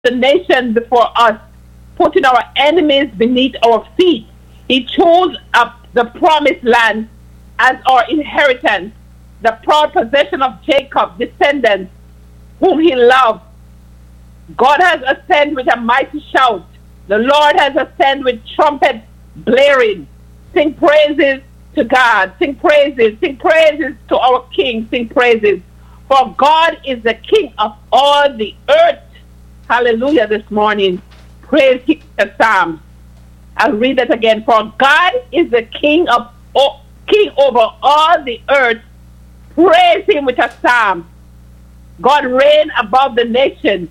the nation before us, putting our enemies beneath our feet. He chose up the promised land as our inheritance, the proud possession of Jacob's descendants, whom he loved. God has ascended with a mighty shout. The Lord has ascended with trumpet blaring. Sing praises to God. Sing praises. Sing praises to our King. Sing praises. For God is the King of all the earth. Hallelujah this morning. Praise Him, the Psalms. I'll read it again. For God is the King over all the earth. Praise Him with a psalm. God reigns above the nations,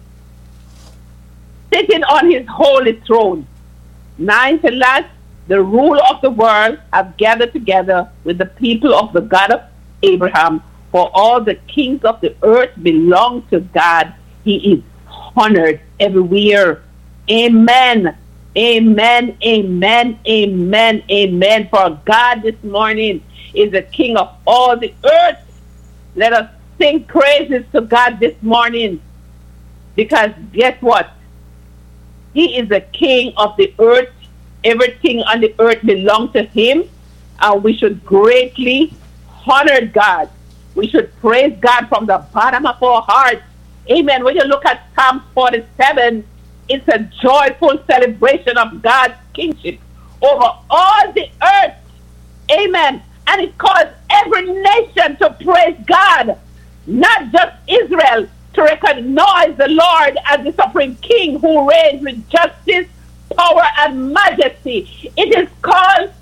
sitting on His holy throne. Ninth and last, the ruler of the world have gathered together with the people of the God of Abraham. For all the kings of the earth belong to God. He is honored everywhere. Amen. Amen. Amen. Amen. Amen. For God this morning is the King of all the earth. Let us sing praises to God this morning, because guess what? He is the King of the earth. Everything on the earth belongs to Him, and we should greatly honor God. We should praise God from the bottom of our hearts. Amen. When you look at Psalm 47, it's a joyful celebration of God's kingship over all the earth. Amen. And it calls every nation to praise God, not just Israel, to recognize the Lord as the supreme King who reigns with justice, power, and majesty. It is calling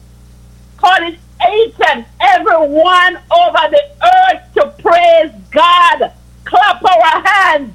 each and everyone over the earth to praise God. Clap our hands.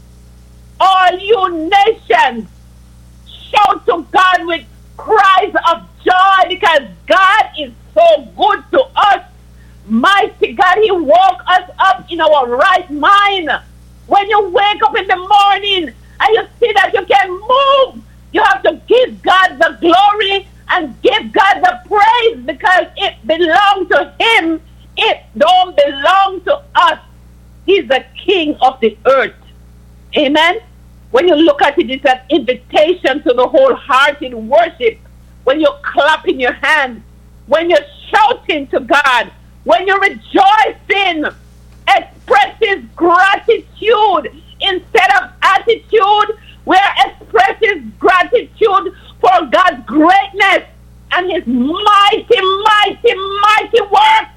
All you nations, shout to God with cries of joy, because God is so good to us. Mighty God, He woke us up in our right mind. When you wake up in the morning and you see that you can move, you have to give God the glory and give God the praise, because it belongs to Him. It don't belong to us. He's the King of the earth. Amen. When you look at it, it's an invitation to the wholehearted worship. When you're clapping your hands, when you're shouting to God, when you're rejoicing, expresses gratitude instead of attitude. We're expressing gratitude for God's greatness and His mighty, mighty, mighty work.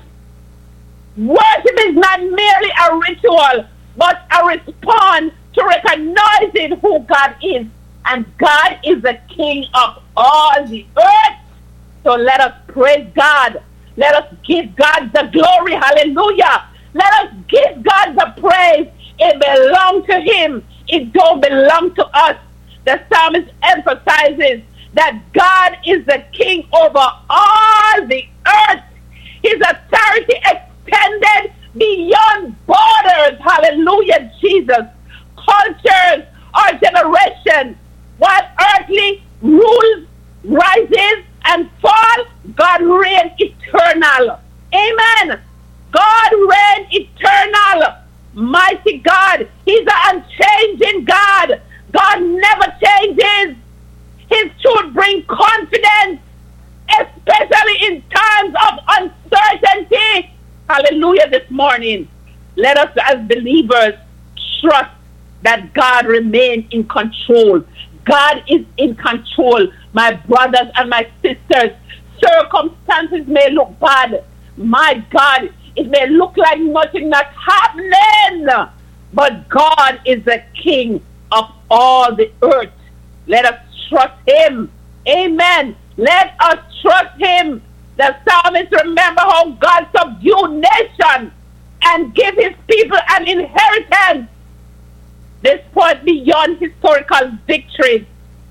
Worship is not merely a ritual, but a response to recognizing who God is. And God is the King of all the earth. So let us praise God. Let us give God the glory. Hallelujah. Let us give God the praise. It belongs to Him. It don't belong to us. The psalmist emphasizes that God is the King over all the earth. His authority extended beyond borders. Hallelujah, Jesus. Cultures or generations. While earthly rules rises and fall, God reigns eternal. Amen. God reigns eternal. Mighty God. He's an unchanging God. God never changes. His truth brings confidence, especially in times of uncertainty. Hallelujah this morning. Let us as believers trust that God remains in control. God is in control. My brothers and my sisters, circumstances may look bad. My God, it may look like nothing not happening. But God is the King of all the earth. Let us trust Him. Amen. Let us trust Him. The psalmist remember how God subdued nations and gave His people an inheritance. This point beyond historical victories.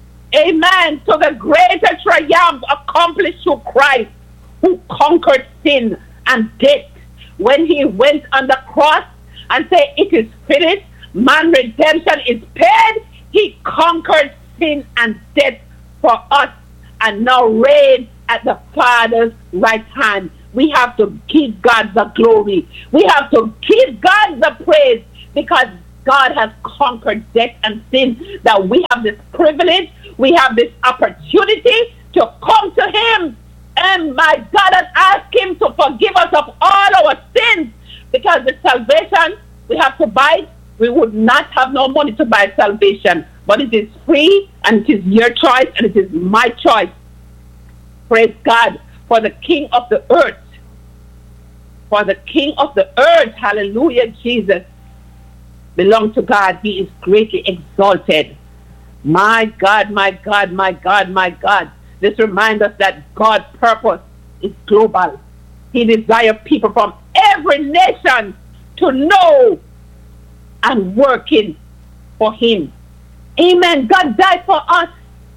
Amen. To the greater triumph accomplished through Christ, who conquered sin and death. When He went on the cross and said, "It is finished," man's redemption is paid. He conquered sin and death for us, and now reigns at the Father's right hand. We have to give God the glory. We have to give God the praise, because God has conquered death and sin, that we have this privilege, we have this opportunity to come to him. And my God has asked him to forgive us of all our sins, because the salvation we have to buy, we would not have no money to buy salvation. But it is free, and it is your choice, and it is my choice. Praise God for the King of the earth. For the King of the earth, hallelujah, Jesus, belong to God. He is greatly exalted. My God, my God, my God, my God. This reminds us that God's purpose is global. He desires people from every nation to know and working for him. Amen. God died for us.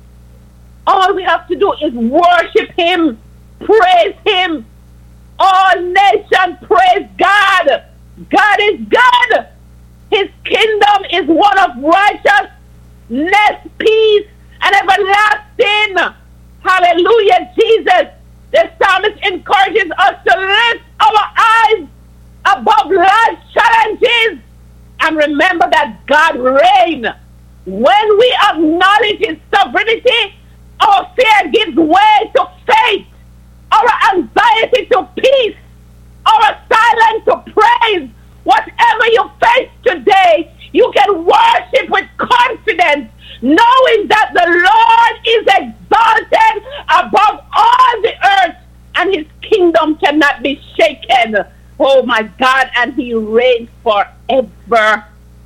All we have to do is worship him, praise him. All nations praise God. God is God. His kingdom is one of righteousness, peace, and everlasting. Hallelujah, Jesus. The psalmist encourages us to lift our eyes above life's challenges and remember that God reigns. When we acknowledge his sovereignty, our fear gives way to faith, our anxiety to peace, our silence to praise. Whatever you face today, you can worship with confidence, knowing that the Lord is exalted above all the earth, and his kingdom cannot be shaken. Oh my God, and he reigns forever.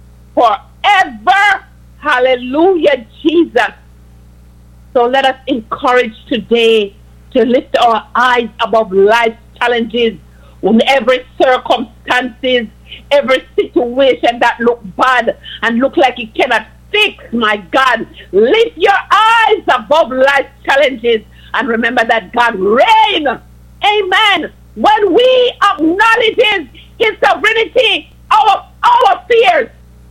Forever. Hallelujah, Jesus. So let us encourage today to lift our eyes above life's challenges, in every circumstances, every situation that look bad and look like it cannot fix. My God, lift your eyes above life's challenges and remember that God reigns. Amen. When we acknowledge his sovereignty, our fears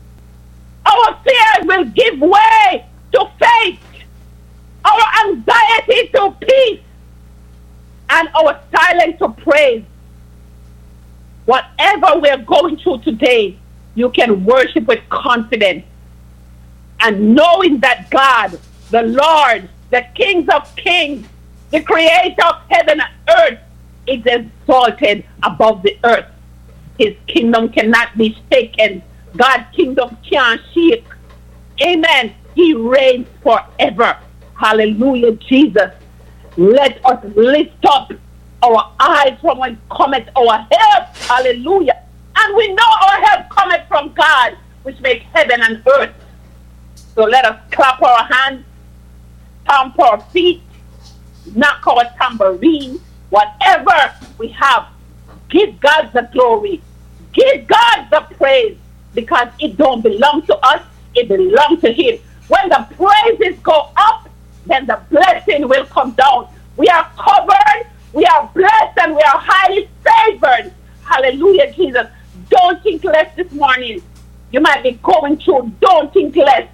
will give way to faith, our anxiety to peace, and our silence to praise. Whatever we're going through today, you can worship with confidence and knowing that God, the Lord, the King of kings, the creator of heaven and earth, is exalted above the earth. His kingdom cannot be shaken. God's kingdom can't shake. Amen. He reigns forever. Hallelujah, Jesus. Let us lift up our eyes from whence cometh our help. Hallelujah. And we know our help cometh from God, which makes heaven and earth. So let us clap our hands, stamp our feet, knock our tambourine, whatever we have. Give God the glory. Give God the praise, because it don't belong to us. It belongs to him. When the praises go up, then the blessing will come down. We are covered, we are blessed, and we are highly favored. Hallelujah, Jesus. Don't think less this morning. You might be going through. Don't think less.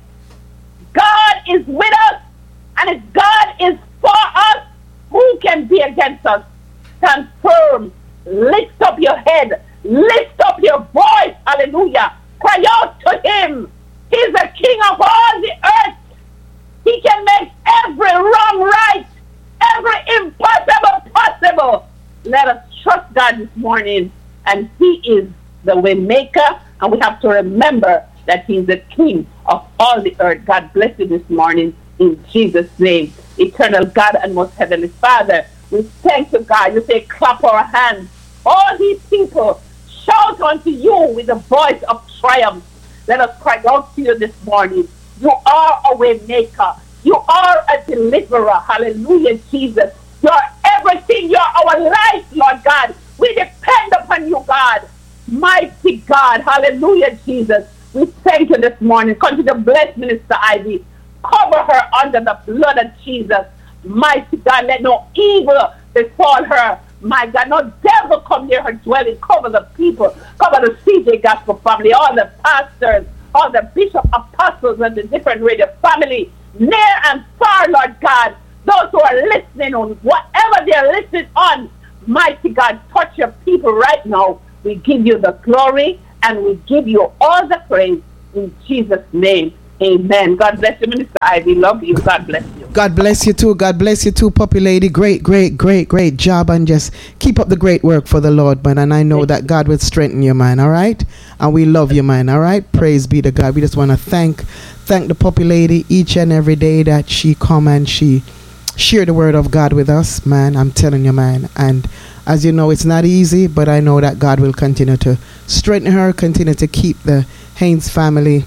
God is with us, and if God is for us, who can be against us? Stand firm. Lift up your head. Lift up your voice. Hallelujah. Cry out to him. He's the King of all the earth. He can make every wrong right, every impossible possible. Let us trust God this morning, and he is the way maker, and we have to remember that he's the King of all the earth. God bless you this morning in Jesus' name. Eternal God and most heavenly Father, we thank you, God. You say, clap our hands. All these people shout unto you with a voice of triumph. Let us cry out to you this morning. You are a way maker. You are a deliverer. Hallelujah, Jesus. You're everything. You're our life, Lord God. We depend upon you, God. Mighty God. Hallelujah, Jesus. We thank you this morning. Continue to bless Minister Ivy. Cover her under the blood of Jesus. Mighty God, let no evil befall her. My God, no devil come near her dwelling. Cover the people. Cover the CJ Gospel family, all the pastors, all the bishop, apostles, and the different radio family, near and far, Lord God. Those who are listening on whatever they're listening on, mighty God, touch your people right now. We give you the glory and we give you all the praise In Jesus' name. Amen. God bless you, Minister Ivy. Love you. God bless you. God bless you too. God bless you too, Puppy Lady. Great, great, great, great job. And just keep up the great work for the Lord, man. And I know that God will strengthen you, man. All right? And we love you, man. All right? Praise be to God. We just want to thank the Puppy Lady each and every day that she come and she share the word of God with us, man. I'm telling you, man. And as you know, it's not easy, but I know that God will continue to strengthen her, continue to keep the Haynes family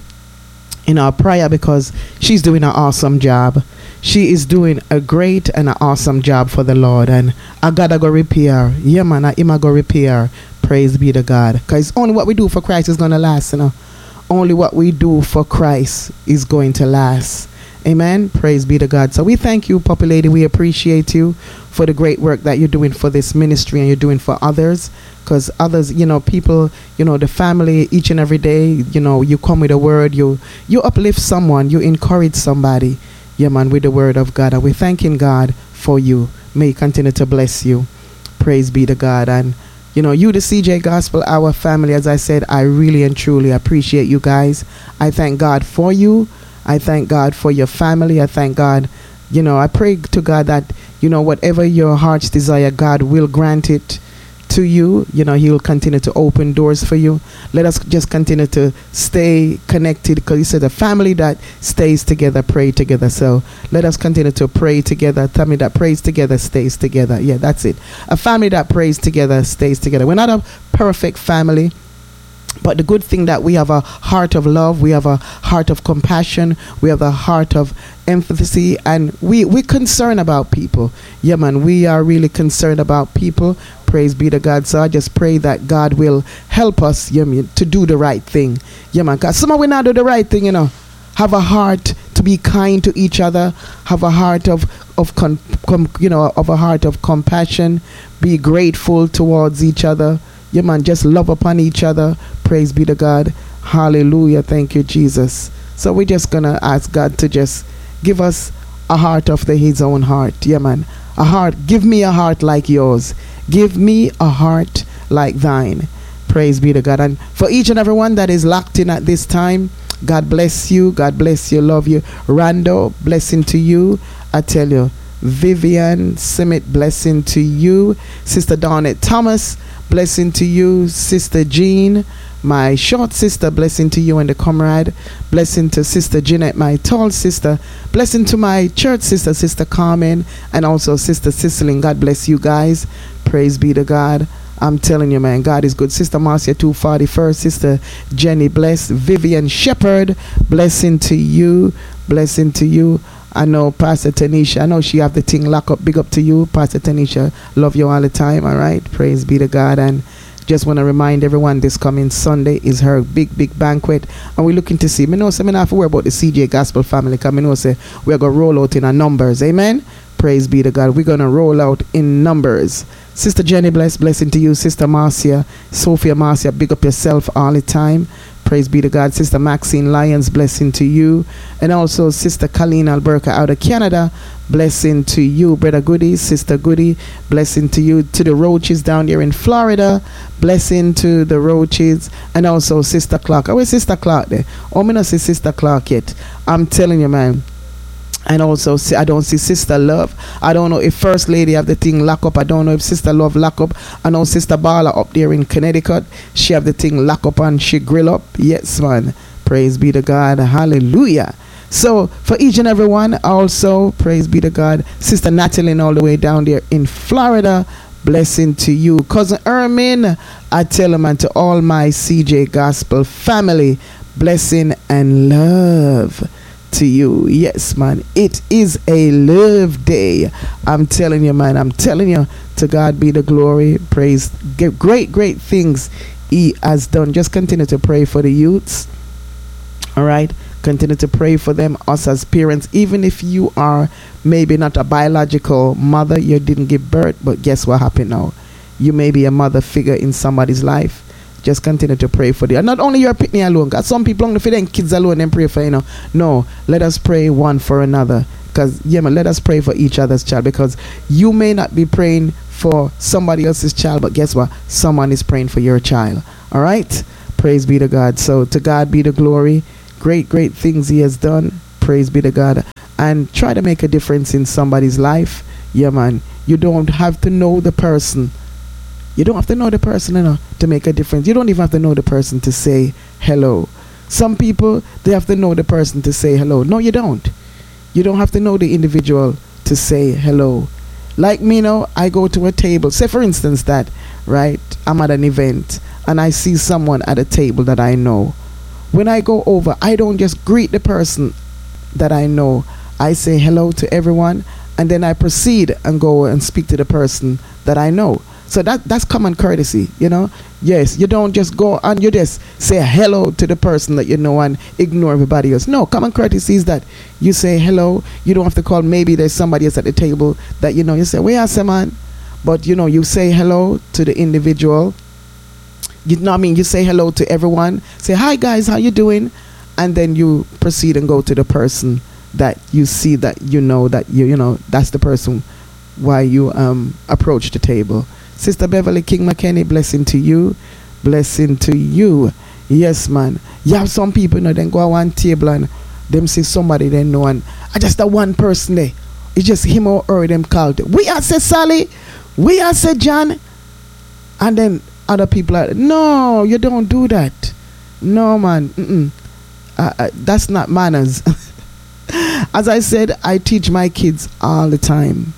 in our prayer, because she's doing an awesome job. She is doing a great and an awesome job for the Lord, and I gotta go repair. Yeah, man, I go repair. Praise be to God, because only what we do for Christ is gonna last. Only what we do for Christ is going to last. Amen. Praise be to God. So we thank you, Puppy Lady. We appreciate you for the great work that you're doing for this ministry and you're doing for others. Because others, people, the family, each and every day, you come with a word, you uplift someone, you encourage somebody, yeah, man, with the word of God. And we're thanking God for you. May He continue to bless you. Praise be to God. And, the CJ Gospel Hour family, as I said, I really and truly appreciate you guys. I thank God for you. I thank God for your family. I thank God, I pray to God that, whatever your heart's desire, God will grant it to you. He will continue to open doors for you. Let us just continue to stay connected, because He said a family that stays together, pray together. So let us continue to pray together. A family that prays together stays together. Yeah, that's it. A family that prays together stays together. We're not a perfect family, but the good thing that we have a heart of love, we have a heart of compassion, we have a heart of empathy, and we're concerned about people. Yeah, man, we are really concerned about people. Praise be to God. So I just pray that God will help us, to do the right thing. Yeah, man, because some of we not do the right thing, Have a heart to be kind to each other. Have a heart of a heart of compassion. Be grateful towards each other. Yeah, man, just love upon each other. Praise be to God. Hallelujah. Thank you, Jesus. So we're just going to ask God to just give us a heart of His own heart. Yeah, man. A heart. Give me a heart like yours. Give me a heart like thine. Praise be to God. And for each and every one that is locked in at this time, God bless you. God bless you. Love you. Rando, blessing to you. I tell you. Vivian Simit, blessing to you. Sister Donette Thomas, blessing to you. Sister Jean, my short sister, blessing to you and the comrade. Blessing to Sister Jeanette, my tall sister. Blessing to my church sister, Sister Carmen, and also Sister Cicely. God bless you guys. Praise be to God. I'm telling you, man, God is good. Sister Marcia 241st, Sister Jenny, bless. Vivian Shepherd, blessing to you. Blessing to you. I know Pastor Tanisha, I know she have the thing locked up. Big up to you, Pastor Tanisha. Love you all the time, all right? Praise be to God. And just want to remind everyone, this coming Sunday is her big, big banquet. And we're looking to see. I know so many have to worry about the CJ Gospel family, because I know say we're going to roll out in our numbers. Amen? Praise be to God. We're going to roll out in numbers. Sister Jenny, blessing to you. Sister Marcia, Sophia Marcia, big up yourself all the time. Praise be to God. Sister Maxine Lyons, blessing to you. And also Sister Colleen Alberca out of Canada, blessing to you. Brother Goody, Sister Goody, blessing to you. To the Roaches down there in Florida, blessing to the Roaches. And also Sister Clark. Where's Sister Clark there? Oh, me not see Sister Clark yet. I'm telling you, man. And also, I don't see Sister Love. I don't know if First Lady have the thing lock up. I don't know if Sister Love lock up. I know Sister Bala up there in Connecticut, she have the thing lock up and she grill up. Yes, man. Praise be to God. Hallelujah. So, for each and every one, also, praise be to God. Sister Natalie all the way down there in Florida, blessing to you. Cousin Ermin, I tell him, and to all my CJ Gospel family, blessing and love to you. Yes, man, it is a love day. I'm telling you, man, I'm telling you, to God be the glory. Praise, give great things He has done. Just continue to pray for the youths. All right, continue to pray for them, us as parents. Even if you are maybe not a biological mother, you didn't give birth, but guess what happened now? You may be a mother figure in somebody's life. Just continue to pray for them. And not only your pitney alone, because some people only for them kids alone and pray for, No, let us pray one for another. Because, yeah, man, let us pray for each other's child. Because you may not be praying for somebody else's child, but guess what? Someone is praying for your child. All right? Praise be to God. So to God be the glory. Great, great things he has done. Praise be to God. And try to make a difference in somebody's life. Yeah, man. You don't have to know the person. You don't have to know the person, to make a difference. You don't even have to know the person to say hello. Some people, they have to know the person to say hello. No, you don't. You don't have to know the individual to say hello. Like me now, I go to a table. Say for instance that, right, I'm at an event and I see someone at a table that I know. When I go over, I don't just greet the person that I know. I say hello to everyone, and then I proceed and go and speak to the person that I know. So that's common courtesy, Yes, you don't just go and you just say hello to the person that you know and ignore everybody else. No, common courtesy is that you say hello. You don't have to call. Maybe there's somebody else at the table that you know. You say, "Where are you, man?" But you say hello to the individual. You know what I mean? You say hello to everyone. Say, "Hi guys, how you doing?" And then you proceed and go to the person that you see that you know that's the person why you approach the table. Sister Beverly King McKinney, blessing to you. Blessing to you. Yes, man. You have some people, then go on one table and them see somebody they know, and I just that one person there. It's just him or her them called. We are say Sally. We are say John. And then other people are, no, you don't do that. No, man. That's not manners. As I said, I teach my kids all the time.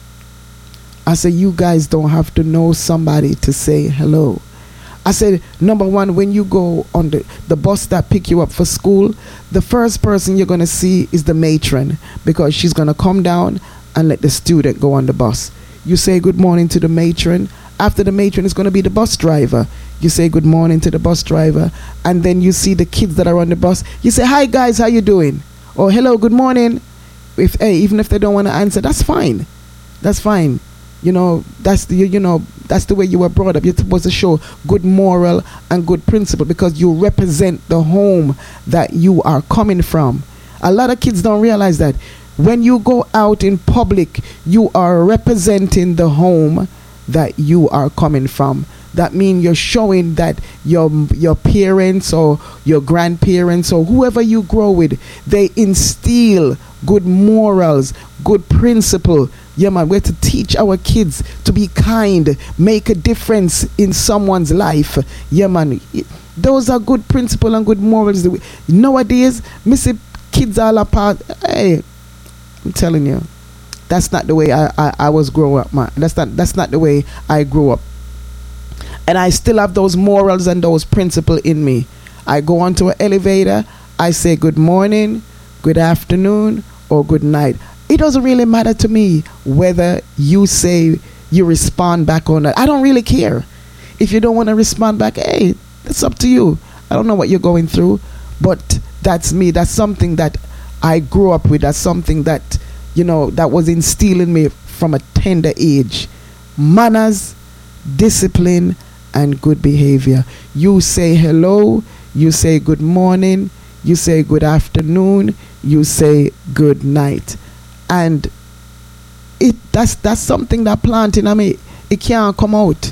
I say, you guys don't have to know somebody to say hello. I said, number one, when you go on the bus that pick you up for school, the first person you're going to see is the matron, because she's going to come down and let the student go on the bus. You say good morning to the matron. After the matron is going to be the bus driver. You say good morning to the bus driver. And then you see the kids that are on the bus. You say, hi guys, how you doing? Or hello, good morning. Even if they don't want to answer, that's fine. That's fine. That's the way you were brought up. You're supposed to show good moral and good principle, because you represent the home that you are coming from. A lot of kids don't realize that when you go out in public, you are representing the home that you are coming from. That means you're showing that your parents or your grandparents or whoever you grow with, they instill good morals, good principle. Yeah, man, we're to teach our kids to be kind, make a difference in someone's life. Yeah, man, those are good principle and good morals. Nowadays, missy kids all apart. Hey, I'm telling you, that's not the way I was growing up, man. That's not the way I grew up. And I still have those morals and those principles in me. I go onto an elevator, I say good morning, good afternoon, or good night. It doesn't really matter to me whether you respond back or not. I don't really care. If you don't want to respond back, hey, that's up to you. I don't know what you're going through, but that's me. That's something that I grew up with. That's something that, that was instilled in me from a tender age. Manners, discipline, and good behavior. You say hello, you say good morning, you say good afternoon, you say good night. And that's something that planting, it can't come out.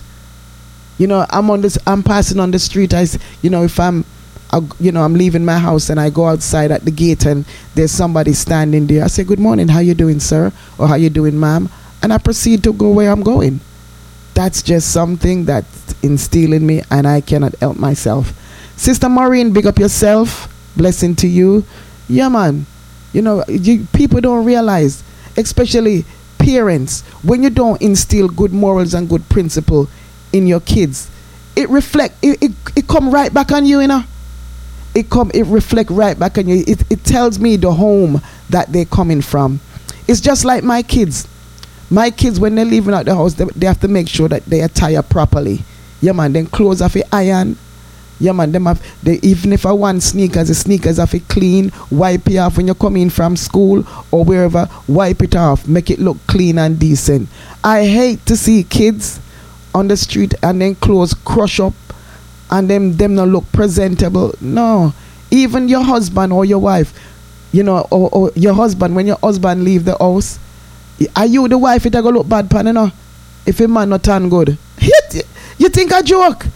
I'm passing on the street. If I'm leaving my house and I go outside at the gate and there's somebody standing there, I say, good morning, how you doing, sir? Or how you doing, ma'am? And I proceed to go where I'm going. That's just something that's instilled in me, and I cannot help myself. Sister Maureen, big up yourself. Blessing to you. Yeah, man. People don't realize, especially parents, when you don't instill good morals and good principle in your kids, it come right back on you, It reflect right back on you. It tells me the home that they're coming from. It's just like my kids. My kids, when they're leaving out the house, they have to make sure that they attire properly. Yeah, man. Then clothes have to iron. Yeah, man. Even if I want sneakers, the sneakers have to clean. Wipe it off when you come in from school or wherever. Wipe it off. Make it look clean and decent. I hate to see kids on the street and then clothes crush up and them not look presentable. No. Even your husband or your wife, or your husband, when your husband leave the house, are you the wife? It go look bad pan, if a man not turn good. You think I joke?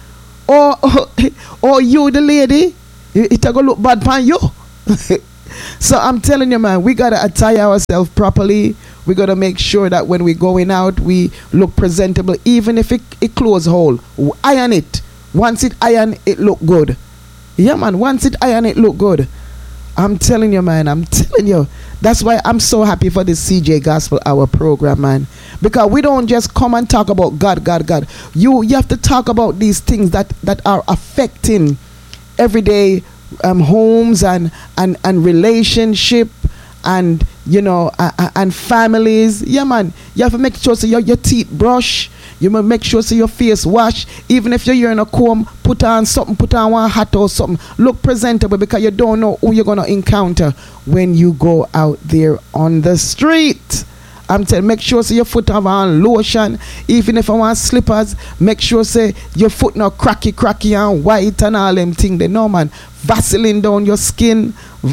or you the lady, it a go look bad upon you. So I'm telling you, man, we gotta attire ourselves properly. We gotta make sure that when we're going out, we look presentable, even if it close hole. Iron it. Once it iron, it look good. Yeah, man. Once it iron, it look good. I'm telling you, man. I'm telling you. That's why I'm so happy for this CJ Gospel Hour program, man. Because we don't just come and talk about God. You have to talk about these things that are affecting everyday homes and relationship and and families. Yeah, man. You have to make sure so your teeth brush. You must make sure so your face wash. Even if you're in a comb, put on one hat or something. Look presentable, because you don't know who you're gonna encounter when you go out there on the street. I'm telling, make sure so your foot have on lotion. Even if I want slippers, make sure say your foot not cracky and white and all them things. They know, man. Vaseline down your skin.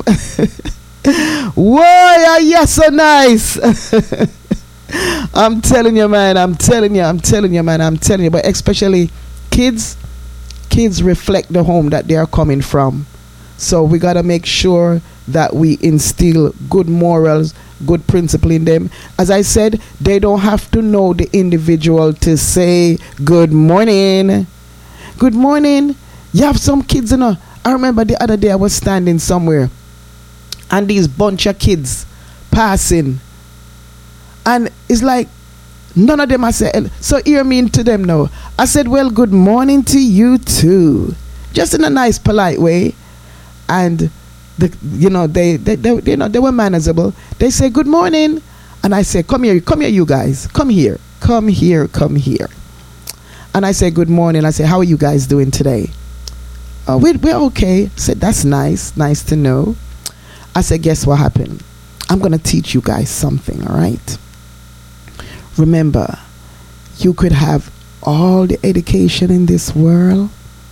Whoa, yeah, so nice. I'm telling you, man. I'm telling you. But especially kids reflect the home that they are coming from. So we gotta make sure that we instill good morals, good principle in them. As I said, they don't have to know the individual to say good morning. Good morning. You have some kids, I remember the other day I was standing somewhere and these bunch of kids passing, and it's like none of them I said, so hear me to them now. I said, well, good morning to you too, just in a nice polite way. And they were manageable. They say good morning, and I say, come here you guys, come here. And I say good morning. I say, how are you guys doing today? We're okay. I said, that's nice to know. I said, guess what happened? I'm gonna teach you guys something, all right? Remember, you could have all the education in this world.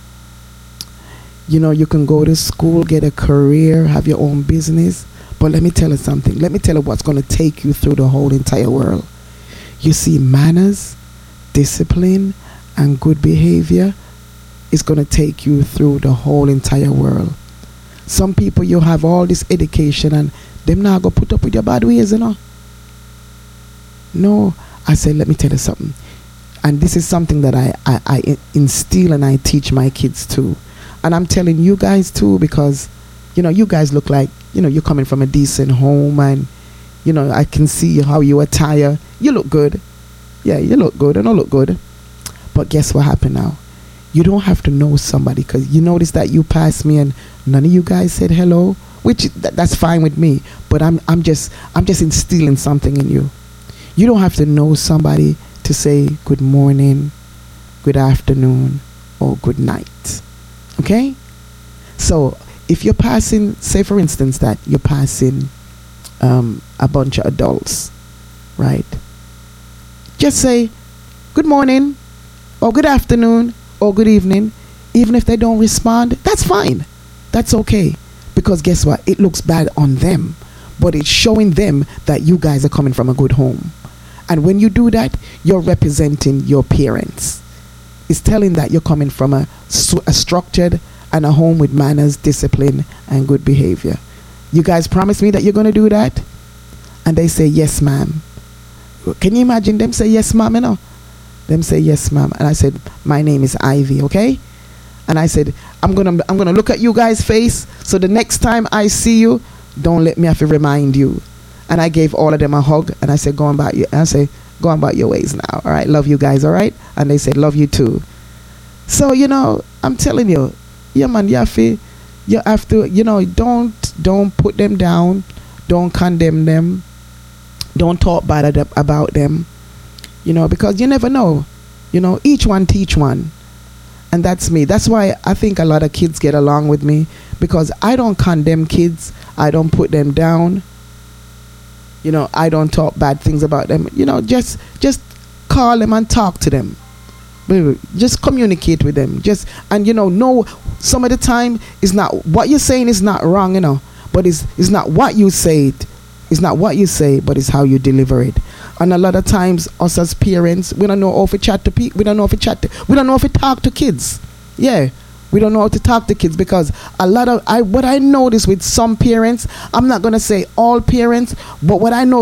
You can go to school, get a career, have your own business. But let me tell you something. Let me tell you what's going to take you through the whole entire world. You see, manners, discipline, and good behavior is going to take you through the whole entire world. Some people, you have all this education and them not going to put up with your bad ways, No, I say, let me tell you something. And this is something that I instill and I teach my kids too. And I'm telling you guys too, because, you guys look like, you're coming from a decent home, and, I can see how you attire. You look good. Yeah, you look good and I look good. But guess what happened now? You don't have to know somebody, because you notice that you passed me and none of you guys said hello, which that's fine with me. But I'm just instilling something in you. You don't have to know somebody to say good morning, good afternoon, or good night. Okay? So if you're passing, say for instance that you're passing a bunch of adults, right? Just say good morning, or good afternoon, or good evening. Even if they don't respond, that's fine. That's okay. Because guess what? It looks bad on them, but it's showing them that you guys are coming from a good home. And when you do that, you're representing your parents. It's telling that you're coming from a structured and a home with manners, discipline, and good behavior. You guys promise me that you're going to do that? And they say, yes, ma'am. Can you imagine them say, yes, ma'am, Them say, yes, ma'am. And I said, my name is Ivy, okay? And I said, I'm gonna look at you guys' face, so the next time I see you, don't let me have to remind you. And I gave all of them a hug, and I said, go on about your ways now, all right? Love you guys, all right? And they said, love you too. So, I'm telling you, yeah, man, you have to, don't put them down, don't condemn them, don't talk bad about them, because you never know, each one teach one. And that's me. That's why I think a lot of kids get along with me, because I don't condemn kids. I don't put them down. I don't talk bad things about them. Just call them and talk to them. Just communicate with them. No, some of the time it's not what you're saying is not wrong, but it's not what you say. It's not what you say, but it's how you deliver it. And a lot of times, us as parents, we don't know how to chat to people. We don't know how to talk to kids. Yeah. We don't know how to talk to kids because a lot of what I notice with some parents, I'm not gonna say all parents, but what I know